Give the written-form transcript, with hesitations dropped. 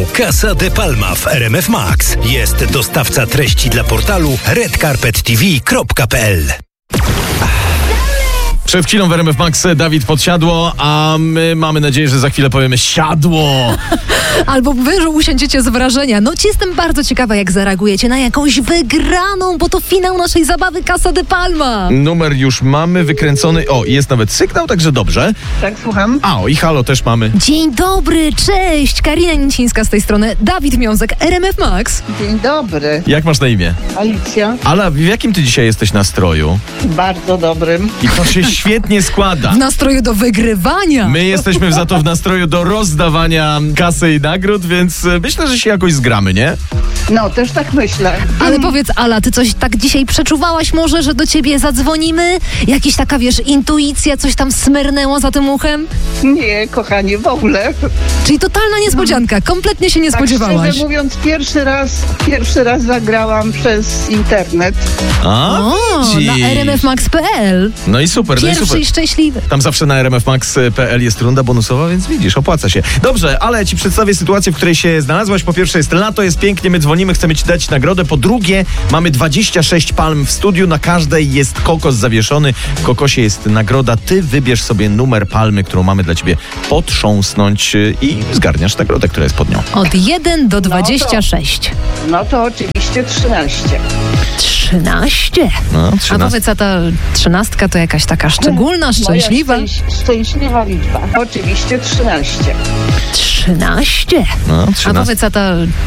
Casa de Palma w RMF Max. Jest dostawca treści dla portalu redcarpettv.pl. Przed chwilą w RMF Max Dawid podsiadło, a my mamy nadzieję, że za chwilę powiemy siadło. Albo wy, że usiądziecie z wrażenia. No jestem bardzo ciekawa, jak zareagujecie na jakąś wygraną, bo to finał naszej zabawy Casa de Palma. Numer już mamy wykręcony. O, jest nawet sygnał, także dobrze. Tak, słucham. A, i halo też mamy. Dzień dobry, cześć! Karina Nicińska z tej strony, Dawid Miązek, RMF Max. Dzień dobry. Jak masz na imię? Alicja. Ala, w jakim ty dzisiaj jesteś nastroju? Bardzo dobrym. I to się świetnie składa. W nastroju do wygrywania. My jesteśmy za to w nastroju do rozdawania kasy i nagród, więc myślę, że się jakoś zgramy, nie? No, też tak myślę. Ale powiedz, Ala, ty coś tak dzisiaj przeczuwałaś może, że do ciebie zadzwonimy? Jakaś taka, wiesz, intuicja, coś tam smyrnęło za tym uchem? Nie, kochanie, w ogóle. Czyli totalna niespodzianka, kompletnie się nie Tak spodziewałaś. szczerze mówiąc, pierwszy raz zagrałam przez internet. A, O, widzisz. na rmfmax.pl. No i super, no i Pierwszy super. i szczęśliwy. Tam zawsze na rmfmax.pl jest runda bonusowa, więc widzisz, opłaca się. Dobrze, ale ci przedstawię sytuację, w której się znalazłaś. Po pierwsze jest lato, jest pięknie, my dzwonimy, chcemy ci dać nagrodę. Po drugie, mamy 26 palm w studiu, na każdej jest kokos zawieszony. W kokosie jest nagroda. Ty wybierz sobie numer palmy, którą mamy dla ciebie potrząsnąć i zgarniasz nagrodę, która jest pod nią. Od 1 do 26. No to oczywiście 13. 13. No, A 13. powiedz, a ta 13 to jakaś taka szczególna, szczęśliwa? Moja szczęśliwa liczba. Oczywiście 13. 13. No, A 13. powiedz, a ta